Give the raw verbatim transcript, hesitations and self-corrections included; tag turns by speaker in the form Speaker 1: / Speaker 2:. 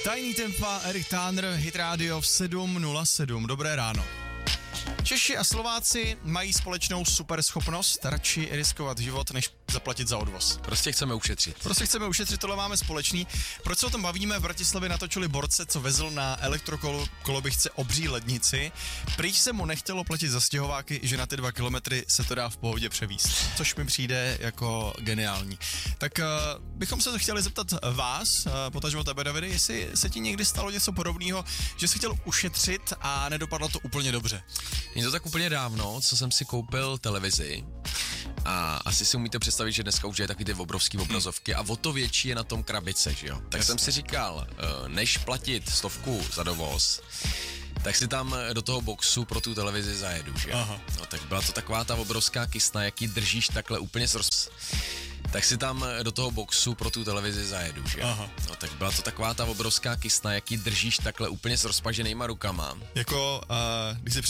Speaker 1: Tajný tempa, Erik Táner, Hit Radio v sedm nula sedm. Dobré ráno. Češi a Slováci mají společnou super schopnost radši riskovat život, než zaplatit za odvoz.
Speaker 2: Prostě chceme ušetřit.
Speaker 1: Prostě chceme ušetřit, tohle máme společný. Proč se o tom bavíme? V Bratislavě natočili borce, co vezl na elektrokoloběžce obří lednici. Prý se mu nechtělo platit za stěhováky, že na ty dva kilometry se to dá v pohodě převízt. Což mi přijde jako geniální. Tak uh, bychom se chtěli zeptat vás, uh, potažmo tebe, Davide, jestli se ti někdy stalo něco podobného, že jsi chtěl ušetřit a nedopadlo to úplně dobře.
Speaker 2: Je to tak úplně dávno, co jsem si koupil televizi. A asi si umíte představit, že dneska už je taky ty obrovský obrazovky a o to větší je na tom krabice, že jo? Tak Jasně. jsem si říkal, než platit stovku za dovoz, tak si tam do toho boxu pro tu televizi zajedu, že jo? Aha. No tak byla to taková ta obrovská kysna, jaký držíš takhle úplně s roz... Tak si tam do toho boxu pro tu televizi zajedu, že jo? Aha. No tak byla to taková ta obrovská kysna, jaký držíš takhle úplně s rozpaženýma rukama.
Speaker 1: Jako, uh, když si